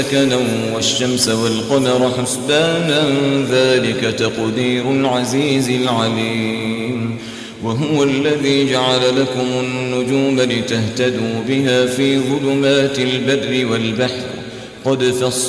سكنا والشمس والقمر حسبانا ذلك تقدير العزيز العليم وهو الذي جعل لكم النجوم لتهتدوا بها في ظلمات البر والبحر قد فصل